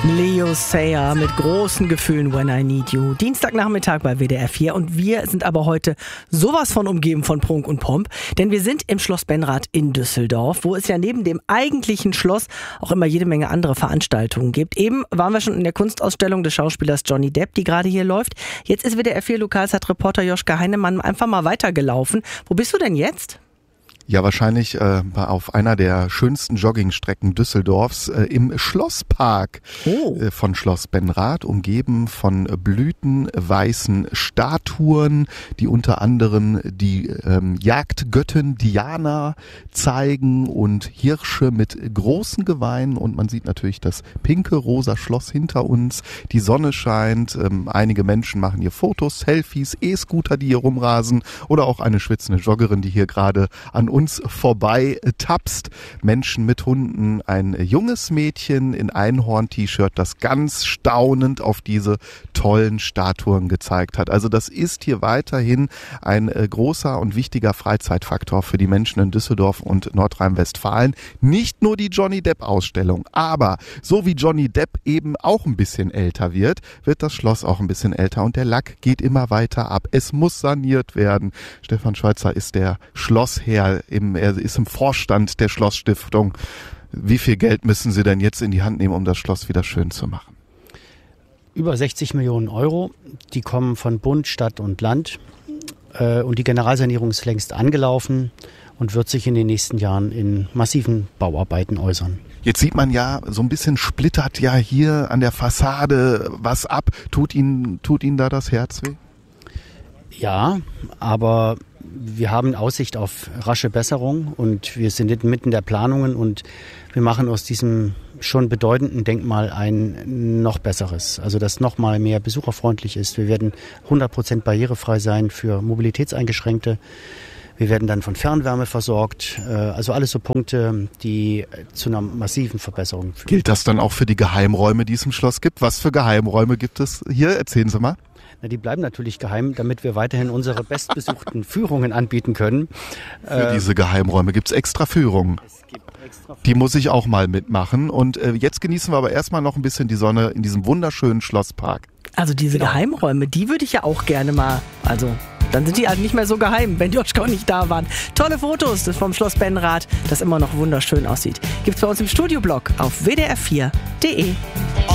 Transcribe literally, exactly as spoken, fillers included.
Leo Sayer mit großen Gefühlen When I Need You. Dienstagnachmittag bei W D R vier und wir sind aber heute sowas von umgeben von Prunk und Pomp, denn wir sind im Schloss Benrath in Düsseldorf, wo es ja neben dem eigentlichen Schloss auch immer jede Menge andere Veranstaltungen gibt. Eben waren wir schon in der Kunstausstellung des Schauspielers Johnny Depp, die gerade hier läuft. Jetzt ist W D R vier Lokalzeitreporter Joschka Heinemann einfach mal weitergelaufen. Wo bist du denn jetzt? Ja, wahrscheinlich äh, auf einer der schönsten Joggingstrecken Düsseldorfs äh, im Schlosspark oh. äh, von Schloss Benrath, umgeben von blütenweißen Statuen, die unter anderem die ähm, Jagdgöttin Diana zeigen und Hirsche mit großen Geweihen, und man sieht natürlich das pinke rosa Schloss hinter uns. Die Sonne scheint, ähm, einige Menschen machen hier Fotos, Selfies, E-Scooter, die hier rumrasen, oder auch eine schwitzende Joggerin, die hier gerade an uns vorbei tapst. Menschen mit Hunden, ein junges Mädchen in Einhorn-T-Shirt, das ganz staunend auf diese tollen Statuen gezeigt hat. Also das ist hier weiterhin ein äh, großer und wichtiger Freizeitfaktor für die Menschen in Düsseldorf und Nordrhein-Westfalen. Nicht nur die Johnny Depp-Ausstellung, aber so wie Johnny Depp eben auch ein bisschen älter wird, wird das Schloss auch ein bisschen älter und der Lack geht immer weiter ab. Es muss saniert werden. Stefan Schweitzer ist der Schlossherr. Im, er ist im Vorstand der Schlossstiftung. Wie viel Geld müssen Sie denn jetzt in die Hand nehmen, um das Schloss wieder schön zu machen? Über sechzig Millionen Euro. Die kommen von Bund, Stadt und Land. Äh, und die Generalsanierung ist längst angelaufen und wird sich in den nächsten Jahren in massiven Bauarbeiten äußern. Jetzt sieht man ja, so ein bisschen splittert ja hier an der Fassade was ab. Tut Ihnen, tut Ihnen da das Herz weh? Ja, aber wir haben Aussicht auf rasche Besserung und wir sind mitten der Planungen und wir machen aus diesem schon bedeutenden Denkmal ein noch besseres, also das noch mal mehr besucherfreundlich ist. Wir werden hundert Prozent barrierefrei sein für Mobilitätseingeschränkte. Wir werden dann von Fernwärme versorgt, also alles so Punkte, die zu einer massiven Verbesserung führen. Gilt das dann auch für die Geheimräume, die es im Schloss gibt? Was für Geheimräume gibt es hier? Erzählen Sie mal. Na, die bleiben natürlich geheim, damit wir weiterhin unsere bestbesuchten Führungen anbieten können. Für diese Geheimräume gibt es extra Führungen. Es gibt extra Führungen. Die muss ich auch mal mitmachen. Und äh, jetzt genießen wir aber erstmal noch ein bisschen die Sonne in diesem wunderschönen Schlosspark. Also diese genau. Geheimräume, die würde ich ja auch gerne mal, also dann sind die halt nicht mehr so geheim, wenn Joschka und ich da waren. Tolle Fotos vom Schloss Benrath, das immer noch wunderschön aussieht. Gibt's bei uns im Studioblog auf w d r vier punkt d e.